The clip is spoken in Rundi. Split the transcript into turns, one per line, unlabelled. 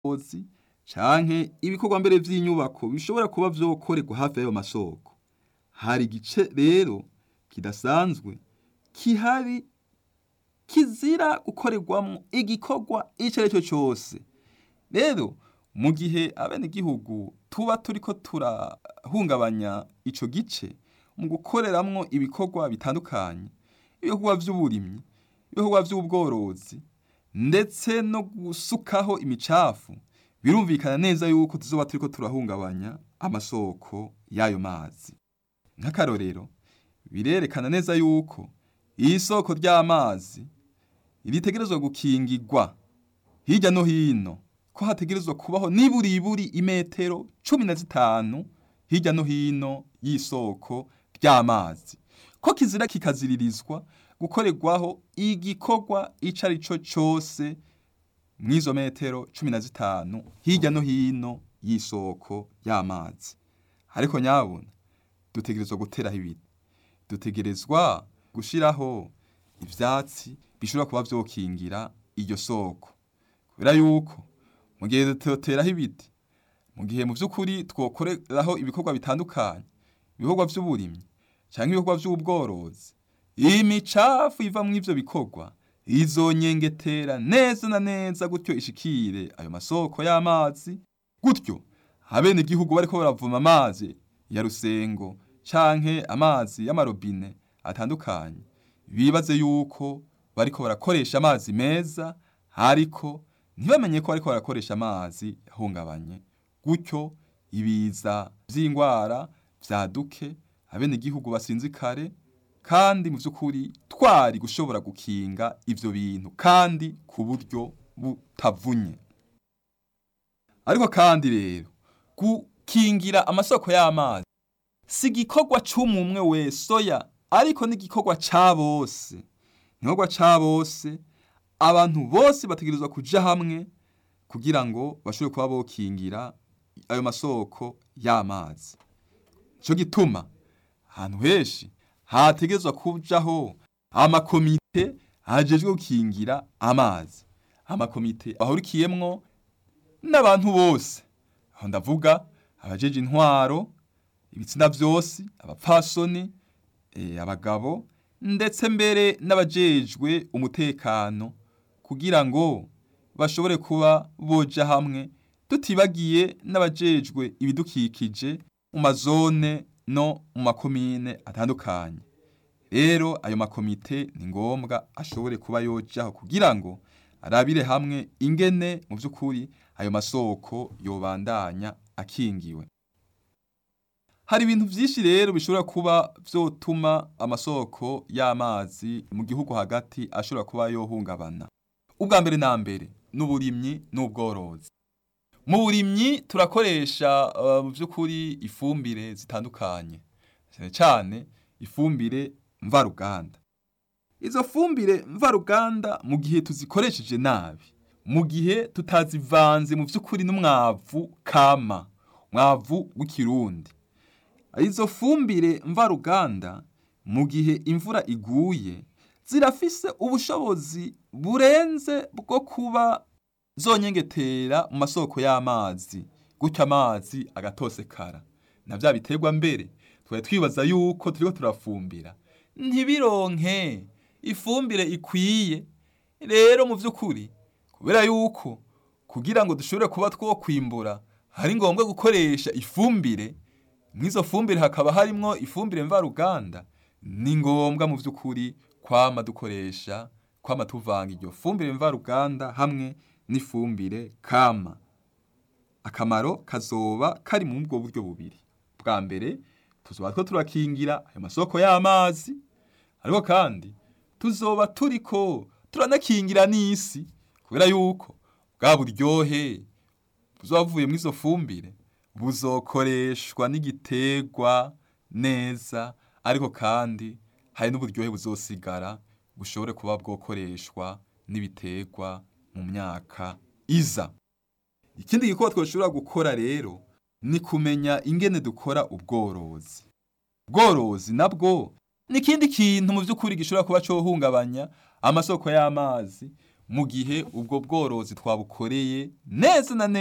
y'ubworozi canke ibikorwa mbere vy'inyubako bishobora kuba vyokorerwa hafi y'ayo masoko. Hari igice rero kidasanzwe kihari kizira gukorerwamwo igikorwa ico ari cyo cose. Rero mu gihe abenegihugu tuba turiko turahungabanya ico gice mu gukoreramwo ibikorwa bitandukanye, ibikorwa vy'uburimyi, ibikorwa vy'ubworozi, ndetse no gusukaho imicafu, birumvikana neza yuko tuzoba turiko turahungabanya amasoko y'ayo mazi. Nk'akarorero, birerekana neza yuko iyi soko ry'amazi ritegerezwa gukingirwa hirya no hino, ko hategerezwa kubaho niburiburi imetero 15 hirya no hino y'isoko ry'amazi, ko kizira kikaziririzwa gukorerwaho igikorwa ico ari cyo cose mw'izo metero 15 hirya no hino y'isoko y'amazi. Ariko nyabona dutegerezwa guteraho ibiti, dutegerezwa gushiraho ivyatsi bishobora kuba vyokingira iryo soko, kubera yuko mu gihe duteraho ibiti, mu gihe mu vy'ukuri twokoreraho ibikorwa bitandukanye, ibikorwa vy'uburimyi canke ibikorwa vy'ubworozi, imicafu iva mw'ivyo bikorwa izonyengetera neza na neza gutyo ishikire ayo masoko y'amazi, gutyo abenegihugu bariko baravoma amazi ya Rusengo canke amazi y'amarobine atandukanye bibaze yuko bariko barakoresha amazi meza, ariko ntibamenye ko bariko barakoresha amazi yahungabanye, gutyo ibiza vy'ingwara vyaduke, abenegihugu basinzikare, kandi mu vy'ukuri twari gushobora gukinga ivyo bintu kandi ku buryo butavunye. Ariko kandi rero gukingira amasoko y'amazi si igikorwa c'umwe wese oya, ariko ni igikorwa ca bose. Igikorwa ca bose, abantu bose bategerezwa kuja hamwe kugira ngo bashobore kuba bokingira ayo masoko y'amazi. Nico gituma ahantu henshi hategerezwa kujaho amakomite ajejwe gukingira amazi, amakomite ahurikiyemwo n'abantu bose, aho ndavuga abajeje intwaro, ibitsina vyose, abapfasoni, abagabo, ndetse mbere n'abajejwe umutekano, kugira ngo bashobore kuba boja hamwe, tutibagiye n'abajejwe ibidukikije mu mazone no mu makomine atandukanye. Rero ayo makomite ni ngombwa ashobore kuba yojaho kugira ngo arabire hamwe ingene mu vy'ukuri ayo masoko yobandanya akingiwe. Hari ibintu vyinshi rero bishobora kuba vyotuma amasoko y'amazi mu gihugu hagati ashobora kuba yohungabana. Ubwa mbere na mbere n'uburimyi n'ubworozi. Mu burimyi turakoresha mu vy'ukuri ifumbire zitandukanye, cyane ifumbire mvaruganda. Izo fumbire mvaruganda mu gihe tuzikoresheje nabi, mu gihe tutazivanze mu vy'ukuri n'umwavu kama, umwavu w'ikirundi, izo fumbire mvaruganda mu gihe imvura iguye zirafise ubushobozi burenze bwo kuba zonyengetera mu masoko y'amazi, gutyo amazi agatosekara. Na vya biterwa mbere twari twibaza yuko turiko turafumbira ntibironke ifumbire ikwiye. Rero mu vy'ukuri kubera yuko kugira ngo dushobore kuba twokwimbura hari ngombwa gukoresha ifumbire, mw'izo fumbire hakaba harimwo ifumbire mvaruganda, ni ngombwa mu vy'ukuri kwama dukoresha, kwama tuvanga iryo fumbire mvaruganda hamwe n'ifumbire kama. Akamaro kazoba kari mu bwo buryo bubiri. Bwa mbere tuzoba two turakingira ayo masoko y'amazi, ariko kandi tuzoba turiko turanakingira n'isi, kubera yuko bwa buryohe buzobavuye mw'izo fumbire buzokoreshwa n'igiterwa neza, ariko kandi hari n'uburyohe buzosigara bushobore kuba bwokoreshwa n'ibiterwa mu myaka iza. Ikindi gikorwa twoshobora gukora rero ni kumenya ingene dukora ubworozi. Ubworozi nabwo ni ikindi kintu mu vy'ukuri gishobora kuba cohungabanya amasoko y'amazi mu gihe ubwo bworozi twabukoreye neza na neza